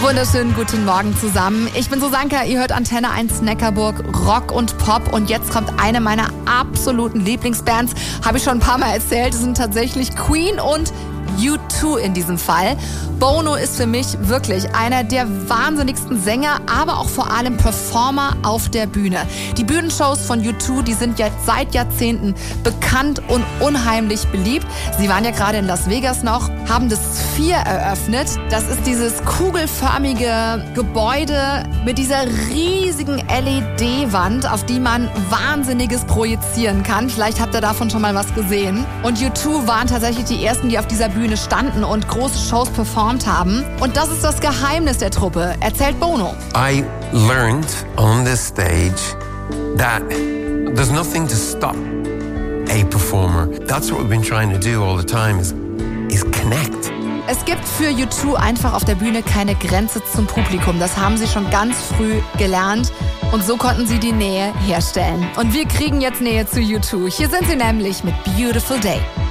Wunderschönen guten Morgen zusammen. Ich bin Susanka, ihr hört Antenne 1 Neckarburg, Rock und Pop. Und jetzt kommt eine meiner absoluten Lieblingsbands. Habe ich schon ein paar Mal erzählt. Es sind tatsächlich Queen und U2 in diesem Fall. Bono ist für mich wirklich einer der wahnsinnigsten Sänger, aber auch vor allem Performer auf der Bühne. Die Bühnenshows von U2, die sind jetzt seit Jahrzehnten bekannt und unheimlich beliebt. Sie waren ja gerade in Las Vegas noch, haben das Sphere eröffnet. Das ist dieses kugelförmige Gebäude mit dieser riesigen LED-Wand, auf die man Wahnsinniges projizieren kann. Vielleicht habt ihr davon schon mal was gesehen. Und U2 waren tatsächlich die ersten, die auf dieser Bühne standen und große Shows performt haben. Und das ist das Geheimnis der Truppe, erzählt Bono. I learned on this stage that there's nothing to stop a performer. That's what we've been trying to do all the time is connect. Es gibt für U2 einfach auf der Bühne keine Grenze zum Publikum. Das haben sie schon ganz früh gelernt. Und so konnten sie die Nähe herstellen. Und wir kriegen jetzt Nähe zu U2. Hier sind sie nämlich mit Beautiful Day.